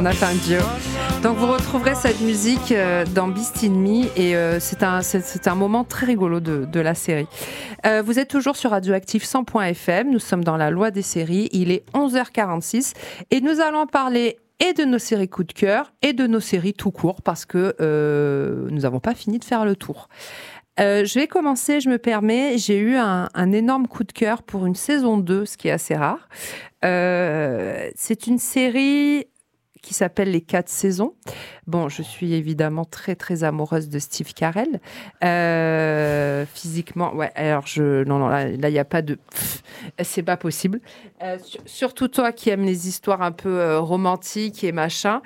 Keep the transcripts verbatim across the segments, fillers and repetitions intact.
on a fait un duo. Donc vous retrouverez cette musique euh, dans Beast in Me et euh, c'est, un, c'est, c'est un moment très rigolo de, de la série. Euh, vous êtes toujours sur Radioactive cent point F M, nous sommes dans la loi des séries, il est onze heures quarante-six et nous allons parler et de nos séries coup de cœur et de nos séries tout court parce que euh, nous n'avons pas fini de faire le tour. Euh, je vais commencer, je me permets, j'ai eu un, un énorme coup de cœur pour une saison deux, ce qui est assez rare. Euh, c'est une série qui s'appelle Les Quatre Saisons. Bon, je suis évidemment très très amoureuse de Steve Carell. Euh, physiquement, ouais. Alors je, non non là il n'y a pas de, pff, c'est pas possible. Euh, surtout toi qui aimes les histoires un peu euh, romantiques et machin.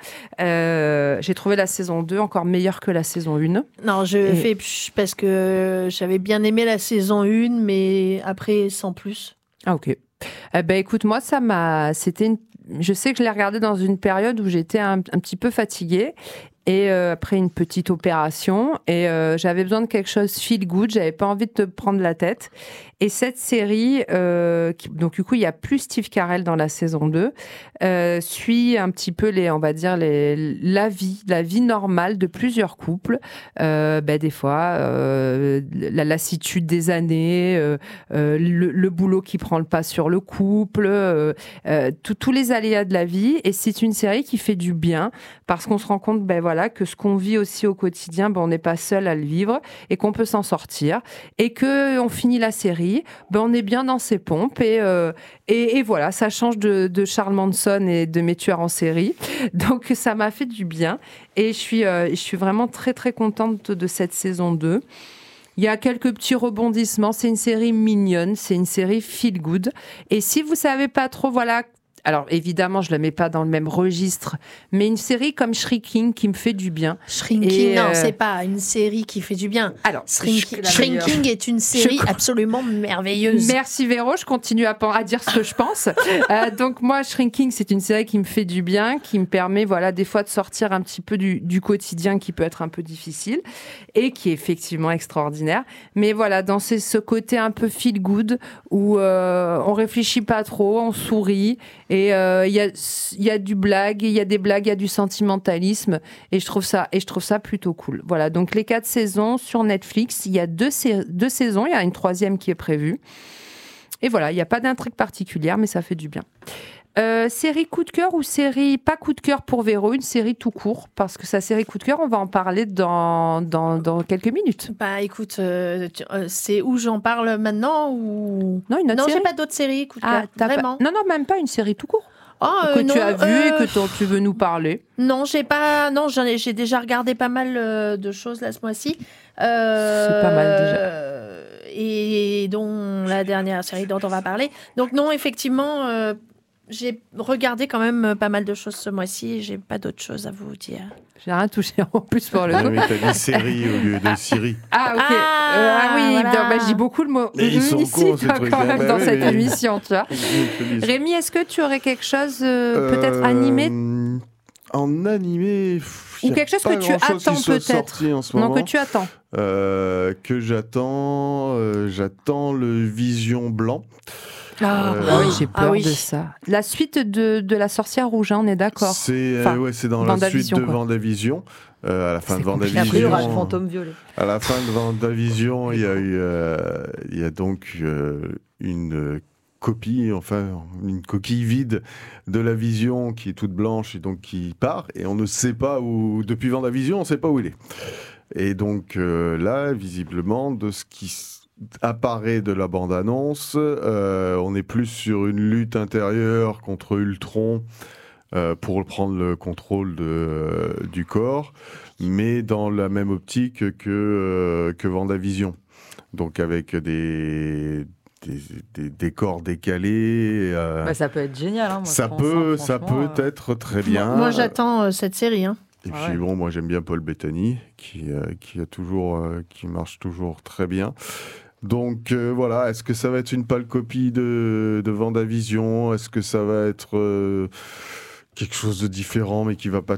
Euh, j'ai trouvé la saison deux encore meilleure que la saison un. Non, je et... fais parce que j'avais bien aimé la saison un, mais après sans plus. Ah ok. Eh ben écoute, moi ça m'a, c'était une je sais que je l'ai regardé dans une période où j'étais un, un petit peu fatiguée et euh, après une petite opération et euh, j'avais besoin de quelque chose feel good, j'avais pas envie de te prendre la tête. Et cette série, euh, qui, donc du coup il y a plus Steve Carell dans la saison deux, euh, suit un petit peu les, on va dire les, la vie, la vie normale de plusieurs couples. Euh, ben des fois euh, la lassitude des années, euh, euh, le, le boulot qui prend le pas sur le couple, euh, euh, tous les aléas de la vie. Et c'est une série qui fait du bien parce qu'on se rend compte, ben voilà, que ce qu'on vit aussi au quotidien, ben on n'est pas seul à le vivre et qu'on peut s'en sortir et que on finit la série. Ben on est bien dans ses pompes et, euh, et, et voilà, ça change de, de Charles Manson et de mes tueurs en série. Donc ça m'a fait du bien et je suis, euh, je suis vraiment très très contente de cette saison deux. Il y a quelques petits rebondissements, c'est une série mignonne, c'est une série feel good. Et si vous savez pas trop, voilà... Alors, évidemment, je ne la mets pas dans le même registre, mais une série comme Shrinking qui me fait du bien. Shrinking, et non, euh... c'est pas une série qui fait du bien. Alors, Shrinking, Shrinking est une série je... absolument merveilleuse. Merci Véro, je continue à, à dire ce que je pense. euh, donc, moi, Shrinking, c'est une série qui me fait du bien, qui me permet, voilà, des fois de sortir un petit peu du, du quotidien qui peut être un peu difficile et qui est effectivement extraordinaire. Mais voilà, dans ces, ce côté un peu feel good où euh, on réfléchit pas trop, on sourit. Et il euh, y, y a du blague, il y a des blagues, il y a du sentimentalisme, et je trouve ça, et je trouve ça plutôt cool. Voilà, donc les quatre saisons sur Netflix, il y a deux, sa- deux saisons, il y a une troisième qui est prévue. Et voilà, il n'y a pas d'intrigue particulière, mais ça fait du bien. Euh, série coup de cœur ou série pas coup de cœur pour Véro, une série tout court, parce que sa série coup de cœur, on va en parler dans, dans, dans quelques minutes. Bah écoute, euh, tu, euh, c'est où j'en parle maintenant ou... Non, une autre non série. J'ai pas d'autres séries coup de cœur, ah, vraiment. Pas... Non, non, même pas une série tout court. Oh, euh, que non, tu as vu euh... et que dont tu veux nous parler. Non, j'ai pas. Non, j'en ai, j'ai déjà regardé pas mal euh, de choses là ce mois-ci. Euh... C'est pas mal déjà. Et dont la dernière série dont on va parler. Donc non, effectivement, euh, j'ai regardé quand même pas mal de choses ce mois-ci. J'ai pas d'autre chose à vous dire. J'ai rien touché en plus pour le coup. coup. Oui, t'as dit série au lieu de Syrie. Ah, ok. Ah, euh, ah oui, voilà. bah, je dis beaucoup le mot ils sont ici cons, ces quand trucs même bah, dans oui, cette oui. émission, tu vois. Rémi, est-ce que tu aurais quelque chose euh, peut-être euh, animé En animé ou quelque chose que tu attends peut-être en non, que tu attends euh, que j'attends euh, j'attends le Vision Blanc. Ah, euh, ah oui, j'ai peur ah oui. de ça. La suite de, de La Sorcière Rouge, hein, on est d'accord. C'est, enfin, euh, ouais, c'est dans Vendavision, la suite de Vendavision. Euh, à la fin c'est de Vendavision. Après, il y aura le fantôme violet. À la fin de Vendavision, il y a eu, euh, il y a donc euh, une copie, enfin une coquille vide de la Vision qui est toute blanche et donc qui part. Et on ne sait pas où, depuis Vendavision, on ne sait pas où il est. Et donc euh, là, visiblement, de ce qui apparaît de la bande-annonce, euh, on est plus sur une lutte intérieure contre Ultron euh, pour prendre le contrôle de, euh, du corps, mais dans la même optique que, euh, que Vendavision. Donc avec des, des, des décors décalés. Euh, bah, ça peut être génial. Hein, moi, ça, pense, peut, hein, ça peut euh... être très bien. Moi, moi j'attends euh, cette série. Hein. Et ah puis ouais. bon, moi j'aime bien Paul Bettany, qui, euh, qui, a toujours, euh, qui marche toujours très bien. Donc euh, voilà, est-ce que ça va être une pâle copie de, de Vendavision ? Est-ce que ça va être euh, quelque chose de différent mais qui va pas